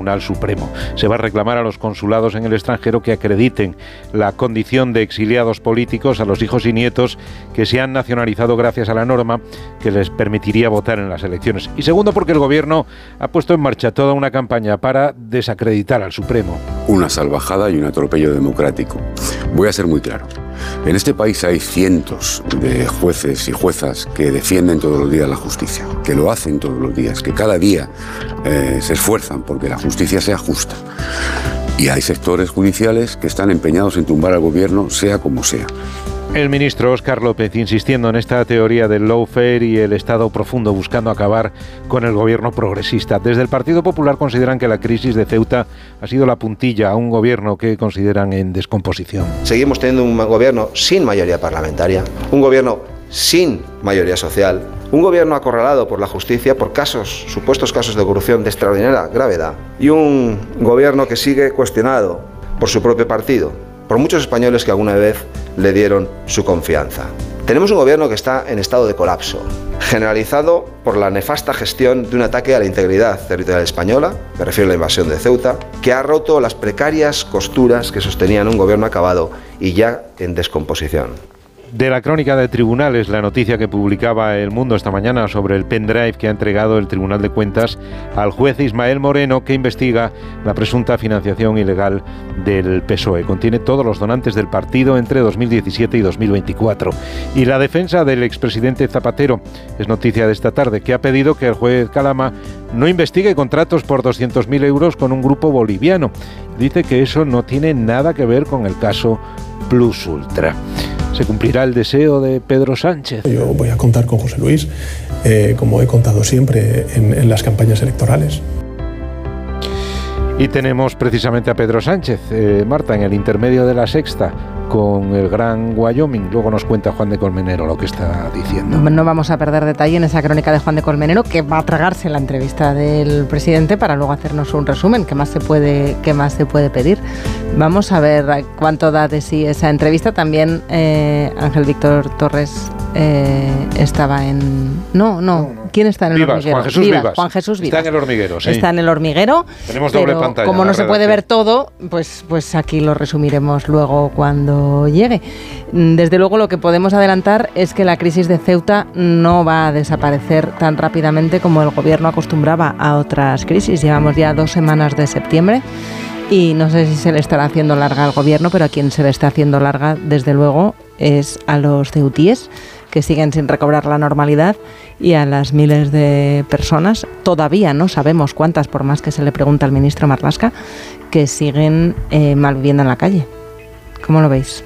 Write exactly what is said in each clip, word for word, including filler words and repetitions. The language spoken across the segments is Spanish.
Tribunal Supremo. Se va a reclamar a los consulados en el extranjero que acrediten la condición de exiliados políticos a los hijos y nietos que se han nacionalizado gracias a la norma que les permitiría votar en las elecciones. Y segundo, porque el Gobierno ha puesto en marcha toda una campaña para desacreditar al Supremo. Una salvajada y un atropello democrático. Voy a ser muy claro. En este país hay cientos de jueces y juezas que defienden todos los días la justicia, que lo hacen todos los días, que cada día eh, se esfuerzan porque la justicia sea justa. Y hay sectores judiciales que están empeñados en tumbar al gobierno, sea como sea. El ministro Óscar López insistiendo en esta teoría del lawfare y el Estado profundo, buscando acabar con el gobierno progresista. Desde el Partido Popular consideran que la crisis de Ceuta ha sido la puntilla a un gobierno que consideran en descomposición. Seguimos teniendo un gobierno sin mayoría parlamentaria, un gobierno sin mayoría social, un gobierno acorralado por la justicia por casos, supuestos casos de corrupción de extraordinaria gravedad, y un gobierno que sigue cuestionado por su propio partido, por muchos españoles que alguna vez le dieron su confianza. Tenemos un gobierno que está en estado de colapso, generalizado por la nefasta gestión de un ataque a la integridad territorial española, me refiero a la invasión de Ceuta, que ha roto las precarias costuras que sostenían un gobierno acabado y ya en descomposición. De la crónica de tribunales, la noticia que publicaba El Mundo esta mañana sobre el pendrive que ha entregado el Tribunal de Cuentas al juez Ismael Moreno, que investiga la presunta financiación ilegal del P S O E. Contiene todos los donantes del partido entre dos mil diecisiete y dos mil veinticuatro. Y la defensa del expresidente Zapatero es noticia de esta tarde, que ha pedido que el juez Calama no investigue contratos por doscientos mil euros con un grupo boliviano. Dice que eso no tiene nada que ver con el caso Plus Ultra. ¿Se cumplirá el deseo de Pedro Sánchez? Yo voy a contar con José Luis, eh, como he contado siempre en, en las campañas electorales. Y tenemos precisamente a Pedro Sánchez, eh, Marta, en el intermedio de La Sexta, con el Gran Wyoming. Luego nos cuenta Juan de Colmenero lo que está diciendo. No vamos a perder detalle en esa crónica de Juan de Colmenero, que va a tragarse la entrevista del presidente para luego hacernos un resumen. ¿Qué más se puede, qué más se puede pedir? Vamos a ver cuánto da de sí esa entrevista. También eh, Ángel Víctor Torres eh, estaba en... No, no, no, no. ¿Quién está en el Vivas, hormiguero? Juan Jesús Vivas, Vivas. Juan Jesús Vivas. Está en el hormiguero, sí. Está en el hormiguero. Tenemos pero doble pantalla. Como no se puede redacción. ver todo, pues, pues aquí lo resumiremos luego cuando llegue. Desde luego lo que podemos adelantar es que la crisis de Ceuta no va a desaparecer tan rápidamente como el gobierno acostumbraba a otras crisis. Llevamos ya dos semanas de septiembre y no sé si se le estará haciendo larga al gobierno, pero a quien se le está haciendo larga, desde luego, es a los ceutíes, que siguen sin recobrar la normalidad, y a las miles de personas, todavía no sabemos cuántas, por más que se le pregunta al ministro Marlaska, que siguen eh, malviviendo en la calle. ¿Cómo lo veis?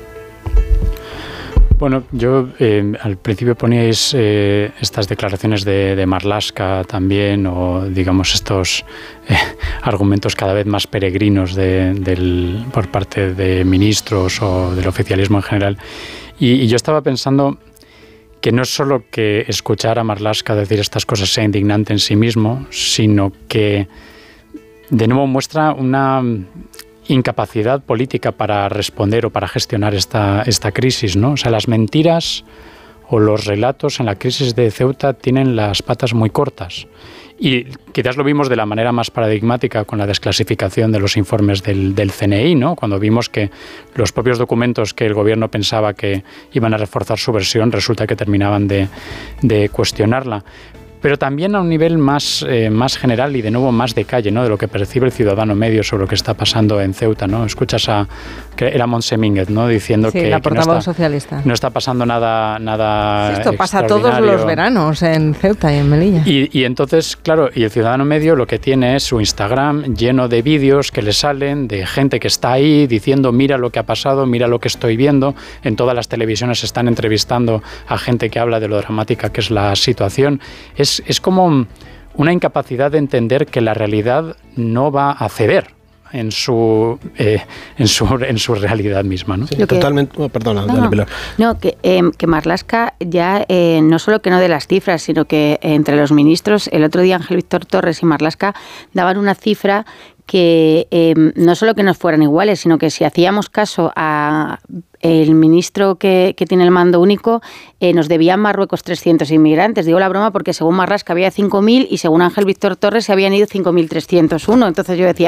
Bueno, yo eh, al principio poníais eh, estas declaraciones de, de Marlaska también, o digamos estos eh, argumentos cada vez más peregrinos de, del, por parte de ministros o del oficialismo en general. Y, y yo estaba pensando que no es solo que escuchar a Marlaska decir estas cosas sea indignante en sí mismo, sino que de nuevo muestra una incapacidad política para responder o para gestionar esta, esta crisis, ¿no? O sea, las mentiras o los relatos en la crisis de Ceuta tienen las patas muy cortas. Y quizás lo vimos de la manera más paradigmática con la desclasificación de los informes del, del C N I, ¿no? Cuando vimos que los propios documentos que el gobierno pensaba que iban a reforzar su versión, resulta que terminaban de, de cuestionarla. Pero también a un nivel más, eh, más general y de nuevo más de calle, ¿no? De lo que percibe el ciudadano medio sobre lo que está pasando en Ceuta, ¿no? Escuchas a, que era Montse Mínguez, ¿no? Diciendo sí, que, la que no, está, socialista. no está pasando nada, nada Esto pasa todos los veranos en Ceuta y en Melilla. Y, y entonces, claro, y el ciudadano medio lo que tiene es su Instagram lleno de vídeos que le salen de gente que está ahí diciendo mira lo que ha pasado, mira lo que estoy viendo. En todas las televisiones se están entrevistando a gente que habla de lo dramática que es la situación. Es Es, es como una incapacidad de entender que la realidad no va a ceder en su eh, en su en su realidad misma, ¿no? Sí, que, totalmente. Oh, perdona, no, dale, Pilar. No, que, eh, que Marlaska ya eh, no solo que no de las cifras, sino que entre los ministros, el otro día Ángel Víctor Torres y Marlaska daban una cifra que eh, no solo que nos fueran iguales, sino que si hacíamos caso a el ministro que, que tiene el mando único, eh, nos debían Marruecos trescientos inmigrantes. Digo la broma porque según Marlaska había cinco mil y según Ángel Víctor Torres se habían ido cinco mil trescientos uno. Entonces yo decía,